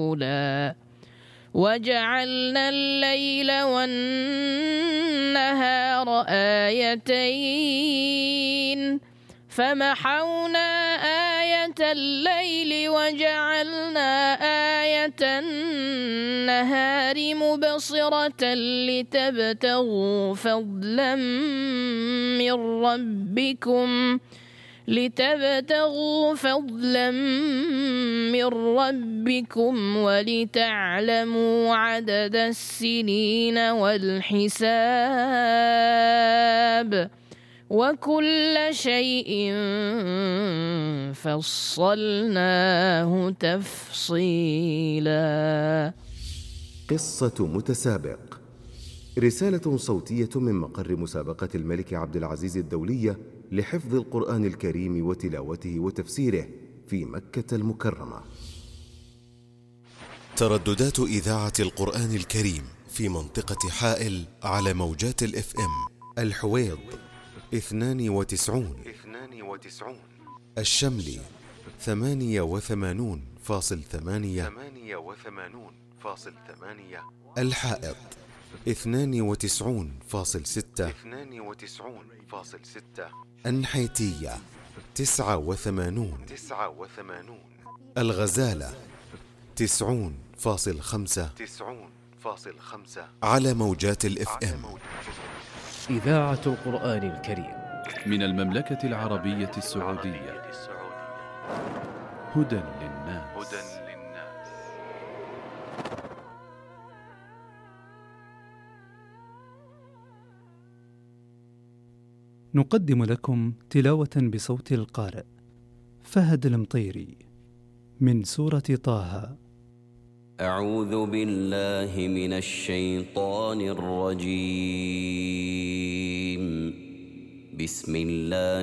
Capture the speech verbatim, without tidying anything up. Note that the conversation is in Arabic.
رسولا وجعلنا الليل والنهار آيتين فمحونا آية الليل وجعلنا آية النهار مبصرة لتبتغوا فضلا من ربكم لتبتغوا فضلا من ربكم ولتعلموا عدد السنين والحساب وكل شيء فصلناه تفصيلا. قصة متسابق، رسالة صوتية من مقر مسابقة الملك عبد العزيز الدولية لحفظ القرآن الكريم وتلاوته وتفسيره في مكة المكرمة. ترددات إذاعة القرآن الكريم في منطقة حائل على موجات الاف ام: الحويض اثنان وتسعون الشملي ثمانية وثمانون فاصل ثمانية الحائط اثنان وتسعون فاصل ستة النحيتية تسعة وثمانون الغزالة تسعون فاصل خمسة على موجات الاف ام. إذاعة القرآن الكريم من المملكة العربية السعودية. هدى للناس. نقدم لكم تلاوة بصوت القارئ فهد المطيري من سورة طه. أعوذ بالله من الشيطان الرجيم. بسم الله